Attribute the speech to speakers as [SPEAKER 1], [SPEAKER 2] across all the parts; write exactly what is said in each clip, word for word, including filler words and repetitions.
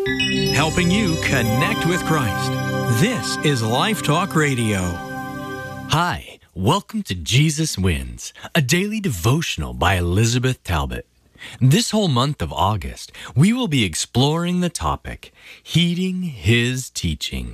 [SPEAKER 1] helping you connect with Christ. This is Life Talk Radio.
[SPEAKER 2] Hi, welcome to Jesus Wins, a daily devotional by Elizabeth Talbot. This whole month of August, we will be exploring the topic, Heeding His Teaching.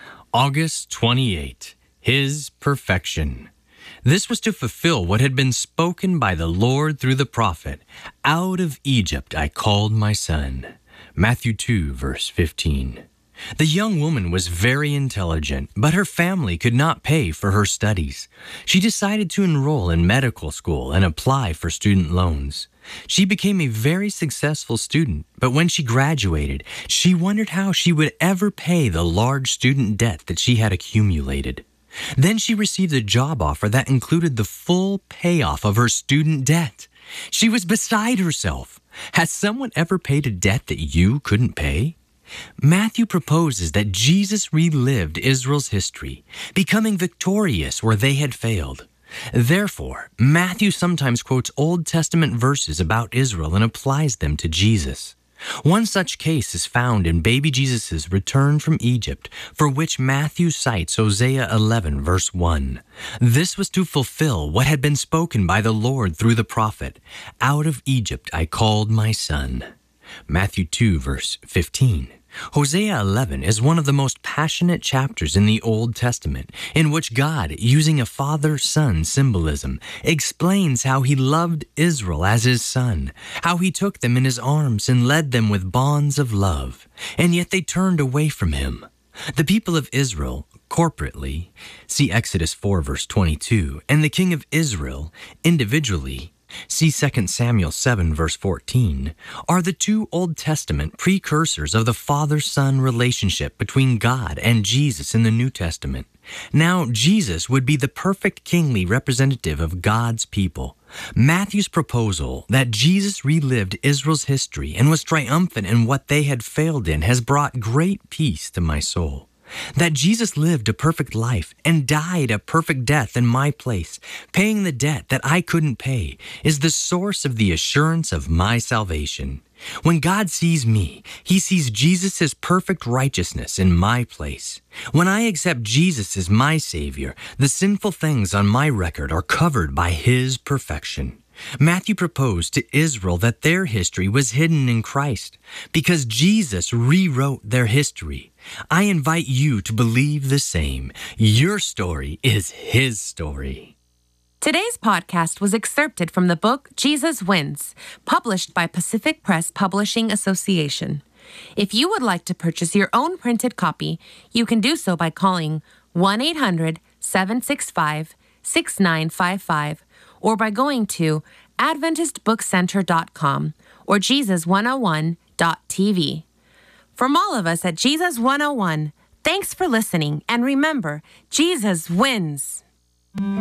[SPEAKER 2] August twenty-eighth, His Perfection. This was to fulfill what had been spoken by the Lord through the prophet, "Out of Egypt I called my son." Matthew two, verse fifteen. The young woman was very intelligent, but her family could not pay for her studies. She decided to enroll in medical school and apply for student loans. She became a very successful student, but when she graduated, she wondered how she would ever pay the large student debt that she had accumulated. Then she received a job offer that included the full payoff of her student debt. She was beside herself. Has someone ever paid a debt that you couldn't pay? Matthew proposes that Jesus relived Israel's history, becoming victorious where they had failed. Therefore, Matthew sometimes quotes Old Testament verses about Israel and applies them to Jesus. One such case is found in baby Jesus' return from Egypt, for which Matthew cites Hosea eleven, verse one. This was to fulfill what had been spoken by the Lord through the prophet, "Out of Egypt I called my son." Matthew two, verse fifteen. Hosea eleven is one of the most passionate chapters in the Old Testament, in which God, using a father-son symbolism, explains how he loved Israel as his son, how he took them in his arms and led them with bonds of love, and yet they turned away from him. The people of Israel, corporately, see Exodus four, verse twenty-two, and the king of Israel, individually, see Second Samuel seven, verse fourteen, are the two Old Testament precursors of the father-son relationship between God and Jesus in the New Testament. Now, Jesus would be the perfect kingly representative of God's people. Matthew's proposal that Jesus relived Israel's history and was triumphant in what they had failed in has brought great peace to my soul. That Jesus lived a perfect life and died a perfect death in my place, paying the debt that I couldn't pay, is the source of the assurance of my salvation. When God sees me, he sees Jesus' perfect righteousness in my place. When I accept Jesus as my Savior, the sinful things on my record are covered by his perfection. Matthew proposed to Israel that their history was hidden in Christ because Jesus rewrote their history. I invite you to believe the same. Your story is his story.
[SPEAKER 3] Today's podcast was excerpted from the book Jesus Wins, published by Pacific Press Publishing Association. If you would like to purchase your own printed copy, you can do so by calling one eight hundred, seven six five, six nine five five or by going to adventist book center dot com or jesus one oh one dot t v. From all of us at Jesus one oh one, thanks for listening, and remember, Jesus wins.